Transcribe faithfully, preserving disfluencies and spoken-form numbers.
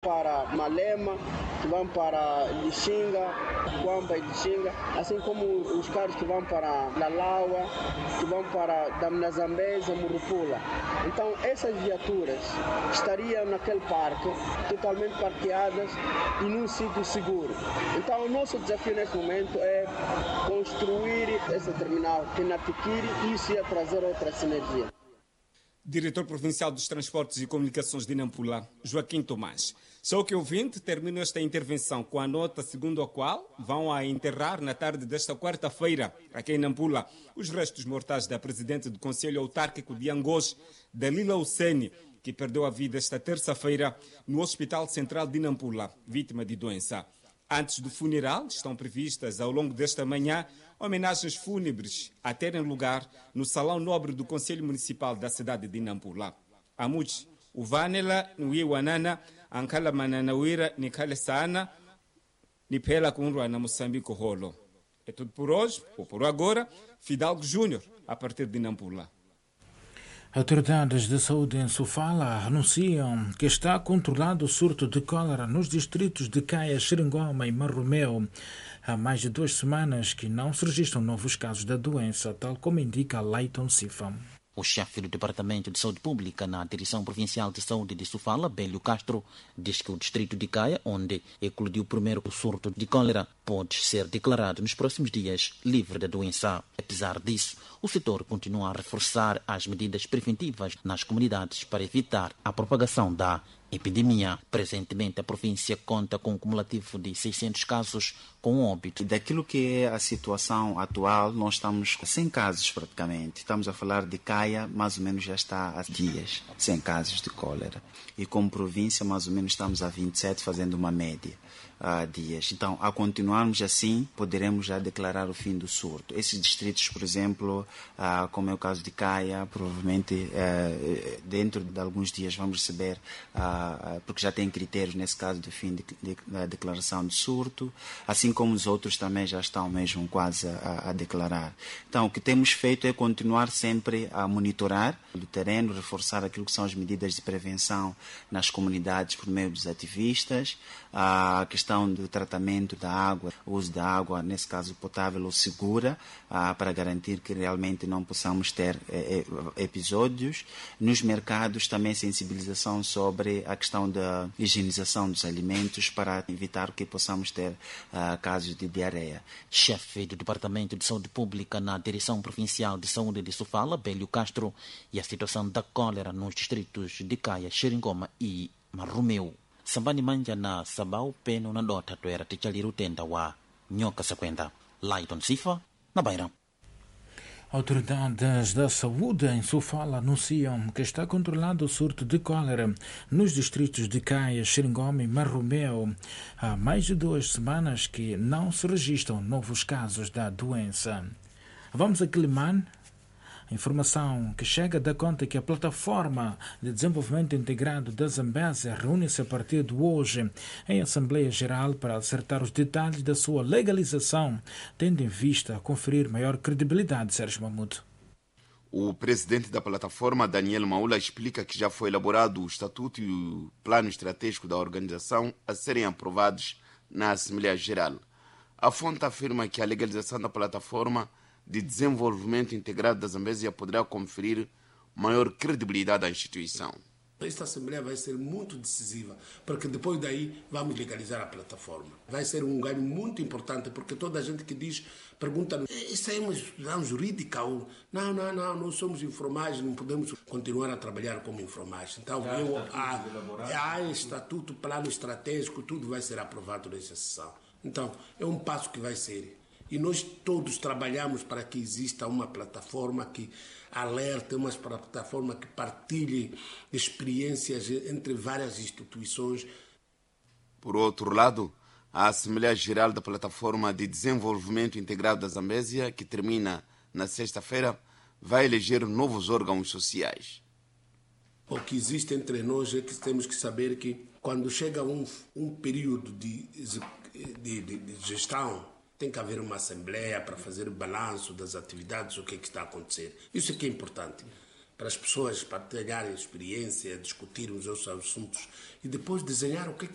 para Malema, que vão para Lixinga, Quamba e Lixinga, assim como os carros que vão para Lalaua, que vão para Damnazambeza, Murupula. Então essas viaturas estariam naquele parque, totalmente parqueadas e num sítio seguro. Então o nosso desafio nesse momento é construir esse terminal que na Tiquiri, e isso ia trazer outra sinergia. Diretor Provincial dos Transportes e Comunicações de Nampula, Joaquim Tomás. Só que ouvinte, termino esta intervenção com a nota segundo a qual vão a enterrar na tarde desta quarta-feira, aqui em Nampula, os restos mortais da Presidente do Conselho Autárquico de Angós, Dalila Hussein, que perdeu a vida esta terça-feira no Hospital Central de Nampula, vítima de doença. Antes do funeral, estão previstas ao longo desta manhã homenagens fúnebres a terem lugar no Salão Nobre do Conselho Municipal da cidade de Nampula. Amuchi, Uvanela, Nuiwanana, Ankala Mananawira, Nikale Sana, Nipela Kunrua na Moçambique Rolo. É tudo por hoje, ou por agora, Fidalgo Júnior, a partir de Nampula. Autoridades de saúde em Sofala anunciam que está controlado o surto de cólera nos distritos de Caia, Xeringoma e Marromeu. Há mais de duas semanas que não se registram novos casos da doença, tal como indica Leighton Sifa. O chefe do Departamento de Saúde Pública na Direção Provincial de Saúde de Sofala, Bélio Castro, diz que o distrito de Caia, onde eclodiu o primeiro surto de cólera, pode ser declarado nos próximos dias livre da doença. Apesar disso, o setor continua a reforçar as medidas preventivas nas comunidades para evitar a propagação da epidemia. Presentemente, a província conta com um cumulativo de seiscentos casos com óbito. Daquilo que é a situação atual, nós estamos sem casos praticamente. Estamos a falar de Caia, mais ou menos já está há dias, sem casos de cólera. E como província, mais ou menos estamos a vinte e sete, fazendo uma média. Uh, dias. Então, a continuarmos assim, poderemos já declarar o fim do surto. Esses distritos, por exemplo, uh, como é o caso de Caia, provavelmente uh, dentro de alguns dias vamos receber, uh, uh, porque já tem critérios nesse caso do fim de, de, da declaração de surto, assim como os outros também já estão mesmo quase a, a declarar. Então, o que temos feito é continuar sempre a monitorar o terreno, reforçar aquilo que são as medidas de prevenção nas comunidades por meio dos ativistas, a questão do tratamento da água, o uso da água, nesse caso potável ou segura, ah, para garantir que realmente não possamos ter eh, episódios. Nos mercados também sensibilização sobre a questão da higienização dos alimentos para evitar que possamos ter ah, casos de diarreia. Chefe do Departamento de Saúde Pública na Direção Provincial de Saúde de Sofala, Bélio Castro, e a situação da cólera nos distritos de Caia, Xeringoma e Marromeu. Sambani manja na sabau peno na dota toera tichaliru tenda wa nyoka sequenta. Leighton Sifa, na Beira. Autoridades da saúde em Sofala anunciam que está controlado o surto de cólera nos distritos de Caia, Xeringoma e Marromeu. Há mais de duas semanas que não se registram novos casos da doença. Vamos a Quilimane. A informação que chega dá conta que a Plataforma de Desenvolvimento Integrado da Zambésia reúne-se a partir de hoje em Assembleia Geral para acertar os detalhes da sua legalização, tendo em vista conferir maior credibilidade. Sérgio Mamuto. O presidente da plataforma, Daniel Maula, explica que já foi elaborado o estatuto e o plano estratégico da organização a serem aprovados na Assembleia Geral. A fonte afirma que a legalização da plataforma de desenvolvimento integrado da Zambésia poderá conferir maior credibilidade à instituição. Esta Assembleia vai ser muito decisiva, porque depois daí vamos legalizar a plataforma. Vai ser um ganho muito importante, porque toda a gente que diz, pergunta, isso é uma instituição jurídica? Ou, não, não, não, nós somos informais, não podemos continuar a trabalhar como informais. Então, já, eu, há, há estatuto, plano estratégico, tudo vai ser aprovado nessa sessão. Então, é um passo que vai ser. E nós todos trabalhamos para que exista uma plataforma que alerte, uma plataforma que partilhe experiências entre várias instituições. Por outro lado, a Assembleia Geral da Plataforma de Desenvolvimento Integrado da Zambésia, que termina na sexta-feira, vai eleger novos órgãos sociais. O que existe entre nós é que temos que saber que quando chega um, um período de, de, de, de gestão, tem que haver uma assembleia para fazer o balanço das atividades, o que é que está a acontecer. Isso é que é importante, para as pessoas partilharem experiência, discutirmos os assuntos e depois desenhar o que é que